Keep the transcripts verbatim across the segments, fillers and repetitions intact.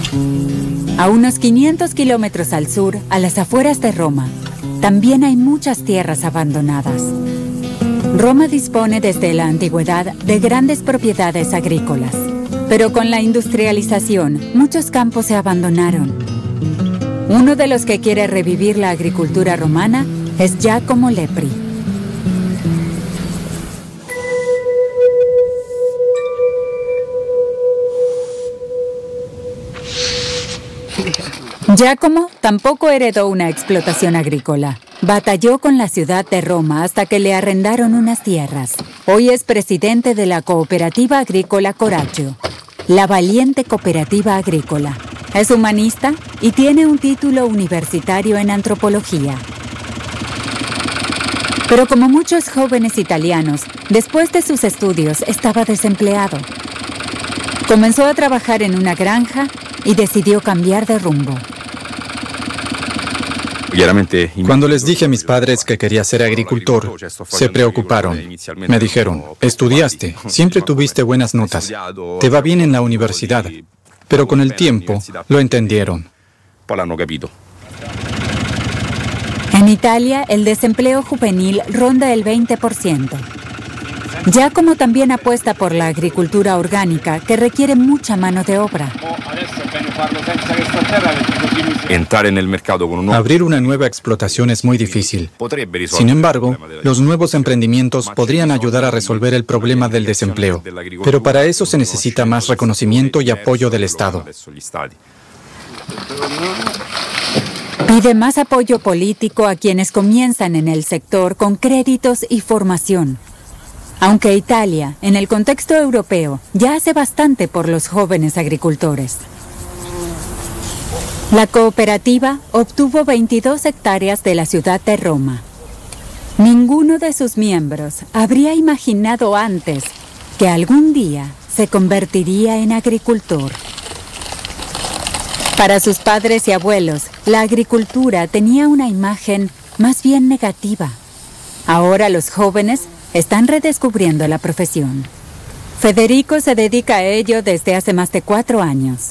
A unos quinientos kilómetros al sur, a las afueras de Roma, también hay muchas tierras abandonadas. Roma dispone desde la antigüedad de grandes propiedades agrícolas, pero con la industrialización, muchos campos se abandonaron. Uno de los que quiere revivir la agricultura romana es Giacomo Lepri. Giacomo tampoco heredó una explotación agrícola. Batalló con la ciudad de Roma hasta que le arrendaron unas tierras. Hoy es presidente de la cooperativa agrícola Coraggio, la valiente cooperativa agrícola. Es humanista y tiene un título universitario en antropología. Pero como muchos jóvenes italianos, después de sus estudios estaba desempleado. Comenzó a trabajar en una granja y decidió cambiar de rumbo. Cuando les dije a mis padres que quería ser agricultor, se preocuparon. Me dijeron, estudiaste, siempre tuviste buenas notas, te va bien en la universidad, pero con el tiempo lo entendieron. En Italia, el desempleo juvenil ronda el veinte por ciento. Giacomo también apuesta por la agricultura orgánica, que requiere mucha mano de obra. Entrar en el mercado con un nuevo... Abrir una nueva explotación es muy difícil. Sin embargo, los nuevos emprendimientos podrían ayudar a resolver el problema del desempleo. Pero para eso se necesita más reconocimiento y apoyo del Estado. Pide más apoyo político a quienes comienzan en el sector con créditos y formación. Aunque Italia, en el contexto europeo, ya hace bastante por los jóvenes agricultores. La cooperativa obtuvo veintidós hectáreas de la ciudad de Roma. Ninguno de sus miembros habría imaginado antes que algún día se convertiría en agricultor. Para sus padres y abuelos, la agricultura tenía una imagen más bien negativa. Ahora los jóvenes están redescubriendo la profesión. Federico se dedica a ello desde hace más de cuatro años.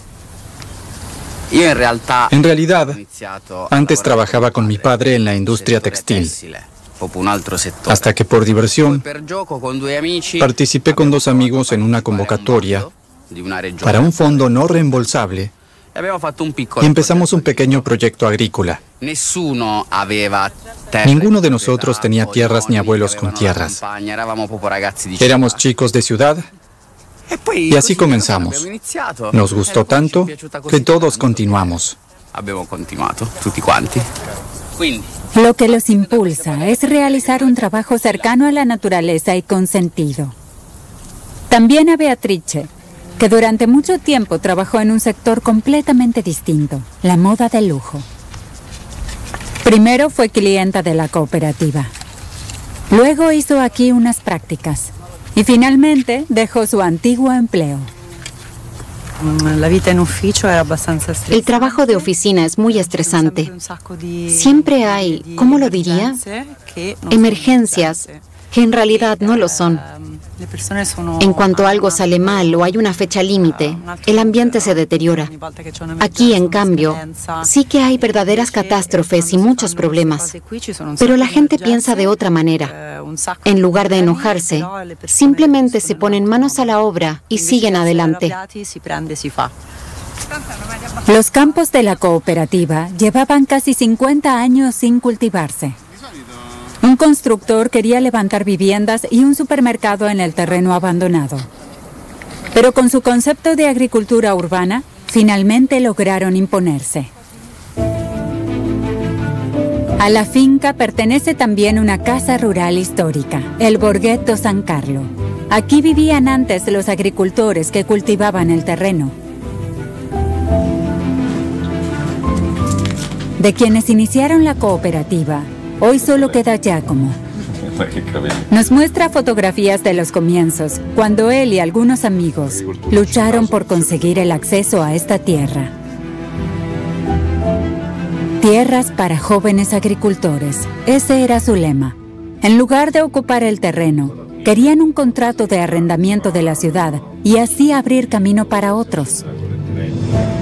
En realidad, antes trabajaba con mi padre en la industria textil, hasta que por diversión participé con dos amigos en una convocatoria para un fondo no reembolsable y empezamos un pequeño proyecto agrícola. Ninguno de nosotros tenía tierras ni abuelos con tierras. Éramos chicos de ciudad y así comenzamos. Nos gustó tanto que todos continuamos. Lo que los impulsa es realizar un trabajo cercano a la naturaleza y con sentido. También a Beatrice, que durante mucho tiempo trabajó en un sector completamente distinto, la moda de lujo. Primero fue clienta de la cooperativa. Luego hizo aquí unas prácticas. Y finalmente dejó su antiguo empleo. El trabajo de oficina es muy estresante. Siempre hay, ¿cómo lo diría? Emergencias, que en realidad no lo son. En cuanto algo sale mal o hay una fecha límite, el ambiente se deteriora. Aquí, en cambio, sí que hay verdaderas catástrofes y muchos problemas. Pero la gente piensa de otra manera. En lugar de enojarse, simplemente se ponen manos a la obra y siguen adelante. Los campos de la cooperativa llevaban casi cincuenta años sin cultivarse. Un constructor quería levantar viviendas y un supermercado en el terreno abandonado. Pero con su concepto de agricultura urbana, finalmente lograron imponerse. A la finca pertenece también una casa rural histórica, el Borghetto San Carlo. Aquí vivían antes los agricultores que cultivaban el terreno. De quienes iniciaron la cooperativa, hoy solo queda Giacomo. Nos muestra fotografías de los comienzos, cuando él y algunos amigos lucharon por conseguir el acceso a esta tierra. Tierras para jóvenes agricultores. Ese era su lema. En lugar de ocupar el terreno, querían un contrato de arrendamiento de la ciudad y así abrir camino para otros.